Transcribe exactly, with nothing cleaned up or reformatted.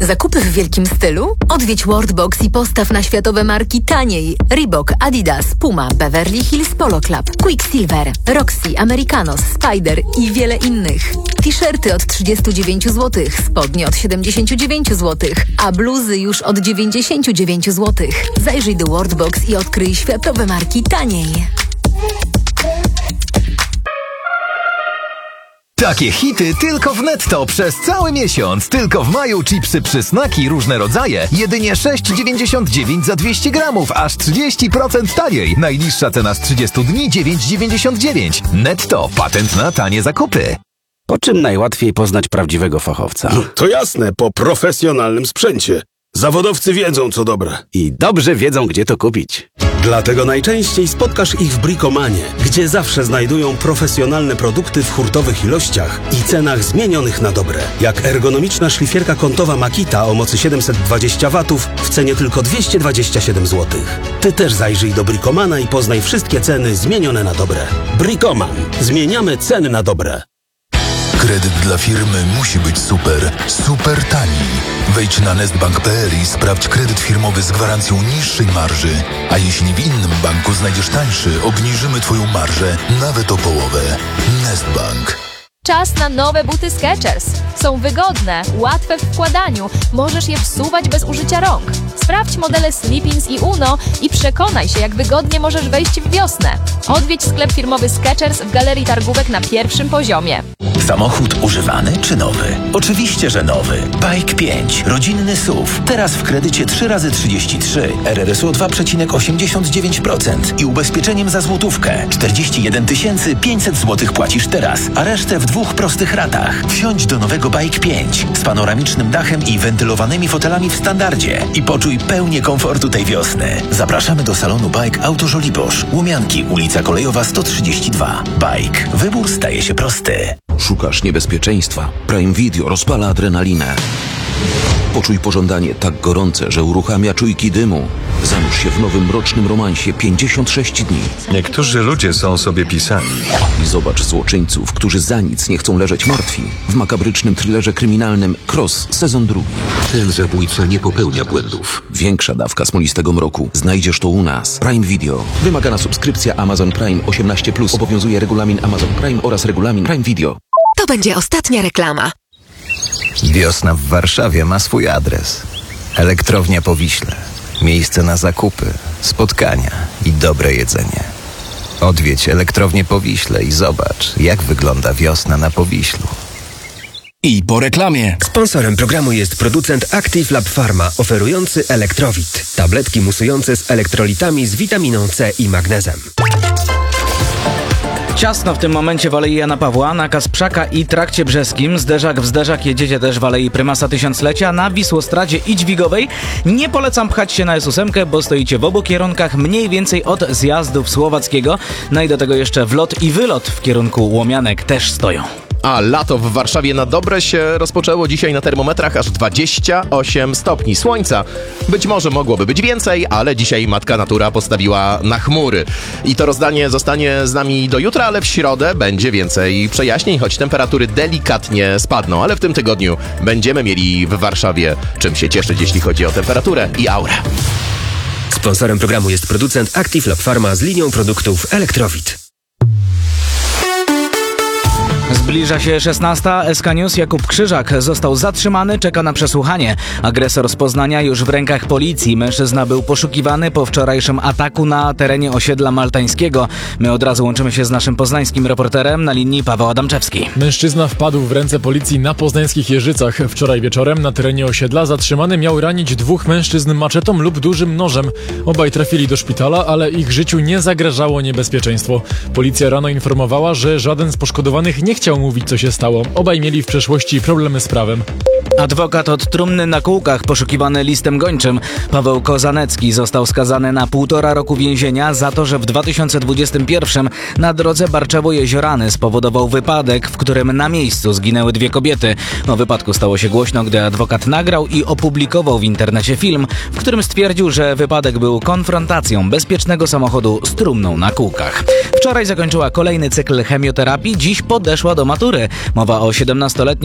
Zakupy w wielkim stylu? Odwiedź Worldbox i postaw na światowe marki taniej. Reebok, Adidas, Puma, Beverly Hills Polo Club, Quicksilver, Roxy, Americanos, Spider i wiele innych. T-shirty od trzydzieści dziewięć złotych, spodnie od siedemdziesiąt dziewięć złotych, a bluzy już od dziewięćdziesiąt dziewięć złotych. Zajrzyj do Worldbox i odkryj światowe marki taniej. Takie hity tylko w Netto przez cały miesiąc. Tylko w maju chipsy przysmaki różne rodzaje. Jedynie sześć dziewięćdziesiąt dziewięć za dwieście gramów, aż trzydzieści procent taniej. Najniższa cena z trzydziestu dni dziewięć dziewięćdziesiąt dziewięć. Netto. Patent na tanie zakupy. Po czym najłatwiej poznać prawdziwego fachowca? To jasne, po profesjonalnym sprzęcie. Zawodowcy wiedzą, co dobre. I dobrze wiedzą, gdzie to kupić. Dlatego najczęściej spotkasz ich w Bricomanie, gdzie zawsze znajdują profesjonalne produkty w hurtowych ilościach i cenach zmienionych na dobre. Jak ergonomiczna szlifierka kątowa Makita o mocy siedemset dwadzieścia watów w cenie tylko dwieście dwadzieścia siedem złotych. Ty też zajrzyj do Bricomana i poznaj wszystkie ceny zmienione na dobre. Bricoman. Zmieniamy ceny na dobre. Kredyt dla firmy musi być super, super tani. Wejdź na nestbank kropka p l i sprawdź kredyt firmowy z gwarancją niższej marży. A jeśli w innym banku znajdziesz tańszy, obniżymy Twoją marżę nawet o połowę. Nestbank. Czas na nowe buty Skechers. Są wygodne, łatwe w wkładaniu. Możesz je wsuwać bez użycia rąk. Sprawdź modele Slip-ins i Uno i przekonaj się, jak wygodnie możesz wejść w wiosnę. Odwiedź sklep firmowy Skechers w Galerii Targówek na pierwszym poziomie. Samochód używany czy nowy? Oczywiście, że nowy. Bike pięć. Rodzinny S U V. Teraz w kredycie trzy razy trzydzieści trzy. R R S U dwa przecinek osiemdziesiąt dziewięć procent i ubezpieczeniem za złotówkę. czterdzieści jeden tysięcy pięćset złotych płacisz teraz, a resztę w dwóch prostych ratach. Wsiądź do nowego Bike pięć z panoramicznym dachem i wentylowanymi fotelami w standardzie i poczuj pełnię komfortu tej wiosny. Zapraszamy do salonu Bike Auto Żoliborz. Łomianki, ulica Kolejowa sto trzydzieści dwa. Bike. Wybór staje się prosty. Szukasz niebezpieczeństwa? Prime Video rozpala adrenalinę. Poczuj pożądanie tak gorące, że uruchamia czujki dymu. Zanurz się w nowym mrocznym romansie pięćdziesiąt sześć dni. Niektórzy ludzie są sobie pisani. I zobacz złoczyńców, którzy za nic nie chcą leżeć martwi. W makabrycznym thrillerze kryminalnym Cross, sezon drugi. Ten zabójca nie popełnia błędów. Większa dawka smolistego mroku. Znajdziesz to u nas. Prime Video. Wymagana subskrypcja Amazon Prime osiemnaście plus. Obowiązuje regulamin Amazon Prime oraz regulamin Prime Video. To będzie ostatnia reklama. Wiosna w Warszawie ma swój adres. Elektrownia Powiśle. Miejsce na zakupy, spotkania i dobre jedzenie. Odwiedź Elektrownię Powiśle i zobacz, jak wygląda wiosna na Powiślu. I po reklamie. Sponsorem programu jest producent Active Lab Pharma, oferujący Elektrowit. Tabletki musujące z elektrolitami z witaminą C i magnezem. Ciasno w tym momencie w Alei Jana Pawła, na Kasprzaka i Trakcie Brzeskim. Zderzak w zderzak jedziecie też w Alei Prymasa Tysiąclecia, na Wisłostradzie i Dźwigowej. Nie polecam pchać się na S osiem, bo stoicie w obu kierunkach mniej więcej od zjazdów Słowackiego. No i do tego jeszcze wlot i wylot w kierunku Łomianek też stoją. A lato w Warszawie na dobre się rozpoczęło dzisiaj na termometrach aż dwadzieścia osiem stopni słońca. Być może mogłoby być więcej, ale dzisiaj matka natura postawiła na chmury. I to rozdanie zostanie z nami do jutra, ale w środę będzie więcej przejaśnień, choć temperatury delikatnie spadną. Ale w tym tygodniu będziemy mieli w Warszawie czym się cieszyć, jeśli chodzi o temperaturę i aurę. Sponsorem programu jest producent Active Lab Pharma z linią produktów Elektrowit. Zbliża się szesnasta. S K News. Jakub Krzyżak został zatrzymany, czeka na przesłuchanie. Agresor z Poznania już w rękach policji. Mężczyzna był poszukiwany po wczorajszym ataku na terenie osiedla maltańskiego. My od razu łączymy się z naszym poznańskim reporterem na linii Paweł Adamczewski. Mężczyzna wpadł w ręce policji na poznańskich Jeżycach. Wczoraj wieczorem na terenie osiedla zatrzymany miał ranić dwóch mężczyzn maczetą lub dużym nożem. Obaj trafili do szpitala, ale ich życiu nie zagrażało niebezpieczeństwo. Policja rano informowała, że żaden z poszkodowanych nie chciał mówić, co się stało. Obaj mieli w przeszłości problemy z prawem. Adwokat od trumny na kółkach poszukiwany listem gończym. Paweł Kozanecki został skazany na półtora roku więzienia za to, że w dwa tysiące dwudziestym pierwszym na drodze Barczewo-Jeziorany spowodował wypadek, w którym na miejscu zginęły dwie kobiety. O wypadku stało się głośno, gdy adwokat nagrał i opublikował w internecie film, w którym stwierdził, że wypadek był konfrontacją bezpiecznego samochodu z trumną na kółkach. Wczoraj zakończyła kolejny cykl chemioterapii, dziś podeszła do matury. Mowa o siedemnastoletniej